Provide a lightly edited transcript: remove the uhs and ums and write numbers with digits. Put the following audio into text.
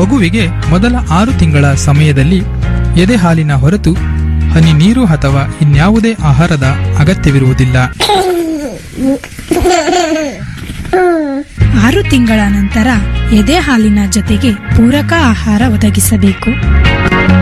ಮಗುವಿಗೆ ಮೊದಲ 6 ತಿಂಗಳ ಸಮಯದಲ್ಲಿ ಎದೆ ಹಾಲಿನ ಹೊರತು ಹನಿ ನೀರು ಅಥವಾ ಇನ್ಯಾವುದೇ ಆಹಾರದ ಅಗತ್ಯವಿರುವುದಿಲ್ಲ. 6 ತಿಂಗಳ ನಂತರ ಎದೆ ಹಾಲಿನ ಜೊತೆಗೆ ಪೂರಕ ಆಹಾರ ಒದಗಿಸಬೇಕು.